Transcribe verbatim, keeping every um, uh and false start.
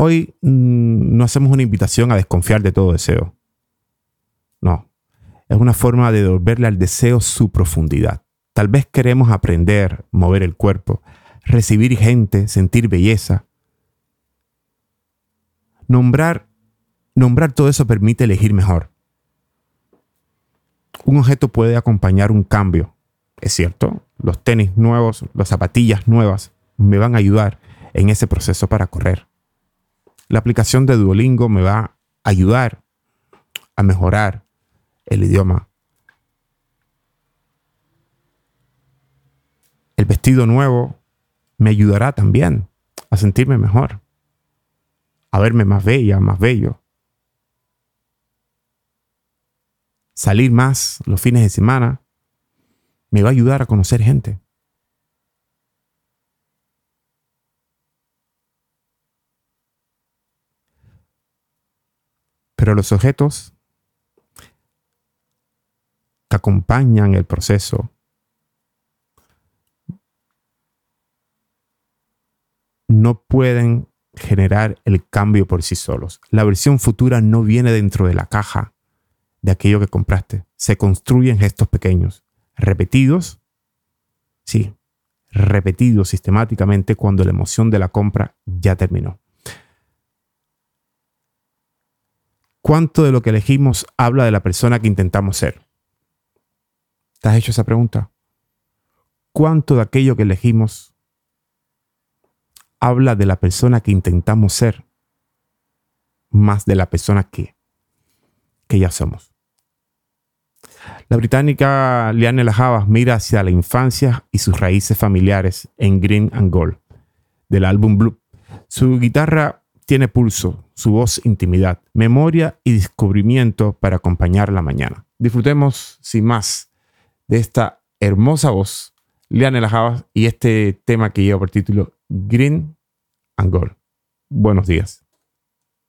Hoy mmm, no hacemos una invitación a desconfiar de todo deseo. No, es una forma de devolverle al deseo su profundidad. Tal vez queremos aprender, mover el cuerpo, recibir gente, sentir belleza. Nombrar, nombrar todo eso permite elegir mejor. Un objeto puede acompañar un cambio, es cierto. Los tenis nuevos, las zapatillas nuevas me van a ayudar en ese proceso para correr. La aplicación de Duolingo me va a ayudar a mejorar el idioma. El vestido nuevo me ayudará también a sentirme mejor, a verme más bella, más bello. Salir más los fines de semana me va a ayudar a conocer gente. Pero los objetos que acompañan el proceso no pueden generar el cambio por sí solos. La versión futura no viene dentro de la caja de aquello que compraste. Se construyen gestos pequeños, repetidos, sí, repetidos sistemáticamente cuando la emoción de la compra ya terminó. ¿Cuánto de lo que elegimos habla de la persona que intentamos ser? ¿Te has hecho esa pregunta? ¿Cuánto de aquello que elegimos habla de la persona que intentamos ser más de la persona que, que ya somos? La británica Lianne Havas mira hacia la infancia y sus raíces familiares en Green and Gold, del álbum Blue. Su guitarra tiene pulso, su voz intimidad, memoria y descubrimiento para acompañar la mañana. Disfrutemos sin más de esta hermosa voz, Lianne Havas, y este tema que lleva por título Green and Gold. Buenos días.